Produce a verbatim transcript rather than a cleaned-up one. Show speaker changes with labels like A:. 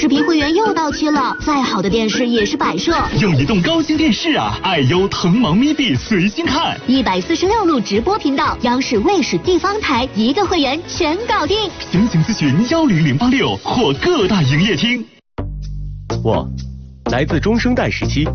A: 视频会员又到期了，再好的电视也是摆设。
B: 用移动高清电视啊，爱优腾芒咪币随心看，
A: 一百四十六路直播频道，央视、卫视、地方台一个会员全搞定。
B: 详情咨询幺零零八六或各大营业厅。
C: 我来自中生代时期。